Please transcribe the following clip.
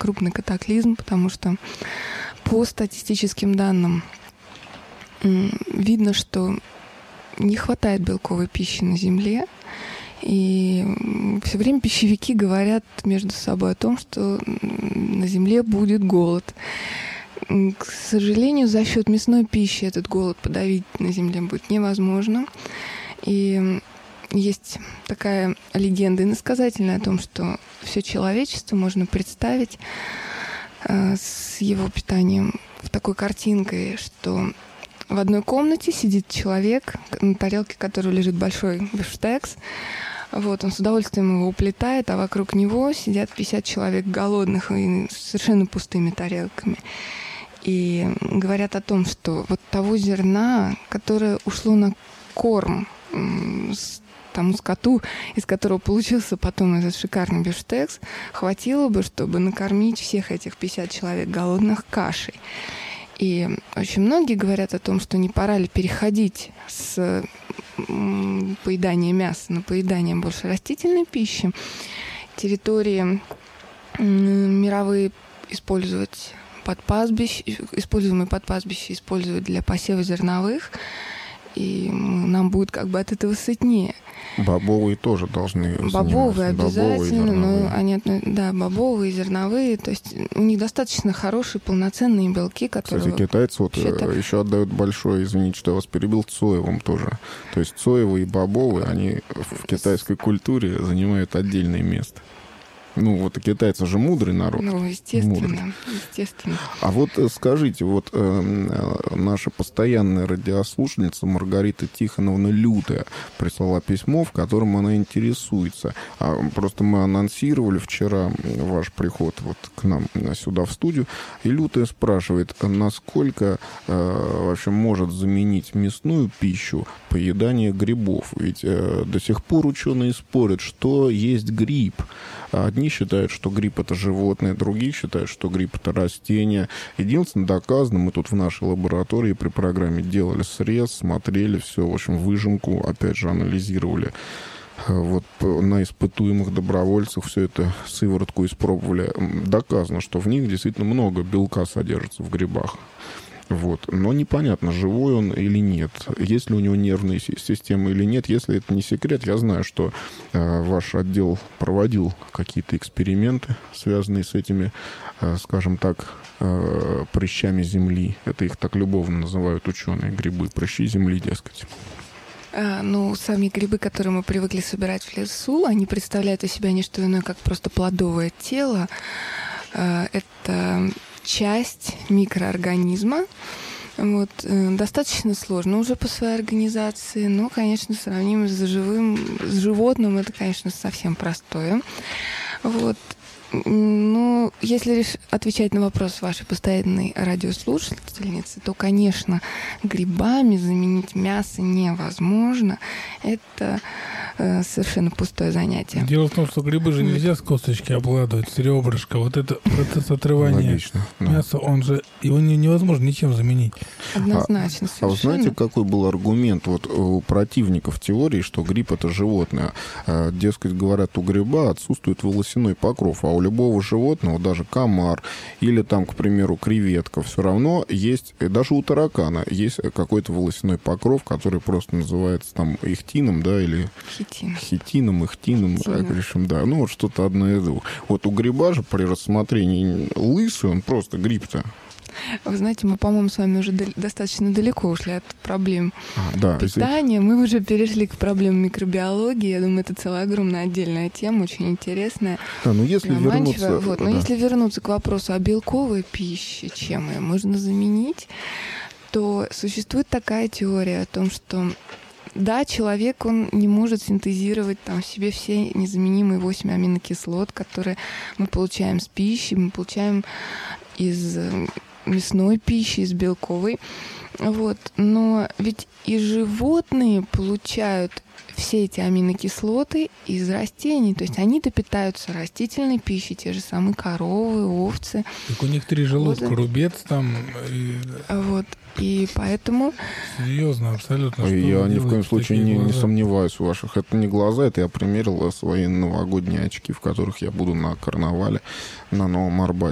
крупный катаклизм, потому что по статистическим данным видно, что не хватает белковой пищи на Земле, и все время пищевики говорят между собой о том, что на Земле будет голод. К сожалению, за счет мясной пищи этот голод подавить на Земле будет невозможно. И есть такая легенда иносказательная о том, что все человечество можно представить с его питанием в такой картинкой, что в одной комнате сидит человек, на тарелке которого лежит большой бифштекс. Вот, он с удовольствием его уплетает, а вокруг него сидят 50 человек голодных и с совершенно пустыми тарелками. И говорят о том, что вот того зерна, которое ушло на корм тому скоту, из которого получился потом этот шикарный бифштекс, хватило бы, чтобы накормить всех этих 50 человек голодных кашей. И очень многие говорят о том, что не пора ли переходить с поедания мяса на поедание больше растительной пищи. Территории мировые использовать используемые под пастбище использовать для посева зерновых, и нам будет как бы от этого сытнее. Бобовые тоже должны Бобовые обязательно, бобовые, но они, да, бобовые, зерновые, то есть у них достаточно хорошие полноценные белки, которые... Кстати, китайцы вот еще отдают большое, извините, что я вас перебил, соевым тоже. То есть соевые и бобовые, они в китайской культуре занимают отдельное место. Ну, вот китайцы же мудрый народ. Ну, естественно, естественно. А вот скажите, вот наша постоянная радиослушательница Маргарита Тихоновна Лютая прислала письмо, в котором она интересуется. Просто мы анонсировали вчера ваш приход вот к нам сюда в студию, и Лютая спрашивает, насколько вообще может заменить мясную пищу поедание грибов? Ведь до сих пор ученые спорят, что есть гриб. Одни считают, что гриб — это животное, другие считают, что гриб — это растение. Единственное, доказано, мы тут в нашей лаборатории при программе делали срез, смотрели все, в общем, выжимку, опять же, анализировали. Вот на испытуемых добровольцах все это сыворотку испробовали. Доказано, что в них действительно много белка содержится в грибах. Вот. Но непонятно, живой он или нет, есть ли у него нервная система или нет. Если это не секрет, я знаю, что ваш отдел проводил какие-то эксперименты, связанные с этими, скажем так, прыщами земли. Это их так любовно называют ученые, грибы, прыщи земли, дескать. Ну, сами грибы, которые мы привыкли собирать в лесу, они представляют из себя не что иное, как просто плодовое тело. Это часть микроорганизма. Вот, достаточно сложно уже по своей организации, но, конечно, сравнимо с животным, это, конечно, совсем простое. Вот. Ну, если отвечать на вопрос вашей постоянной радиослушательницы, то, конечно, грибами заменить мясо невозможно. Это совершенно пустое занятие. Дело в том, что грибы же нельзя с косточки обгладывать, с ребрышка. Вот это процесс отрывания Логично, да. мяса, его невозможно ничем заменить. Однозначно, А вы знаете, какой был аргумент вот у противников теории, что гриб — это животное? Дескать, говорят, у гриба отсутствует волосяной покров, а у любого животного, даже комар или там, к примеру, креветка, все равно есть, и даже у таракана есть какой-то волосяной покров, который просто называется там ихтином, да, или хитином, ихтином, решим, да, ну вот что-то одно из двух. Вот у гриба же при рассмотрении лысый, он просто гриб-то. Вы знаете, мы, по-моему, с вами уже достаточно далеко ушли от проблем питания. Мы уже перешли к проблемам микробиологии. Я думаю, это целая огромная отдельная тема, очень интересная. Да, но если вернуться... Вот, но если вернуться к вопросу о белковой пище, чем ее можно заменить, то существует такая теория о том, что да, человек, он не может синтезировать там в себе все незаменимые 8 аминокислот, которые мы получаем с пищей, мы получаем из мясной пищи, из белковой. Вот. Но ведь и животные получают все эти аминокислоты из растений. То есть они-то питаются растительной пищей, те же самые коровы, овцы. Так у них 3 желудка, рубец там. Вот. И поэтому... Серьезно, абсолютно. Я ни в коем случае не сомневаюсь в ваших. Это не глаза, это я примерил свои новогодние очки, в которых я буду на карнавале на Новом Арбате.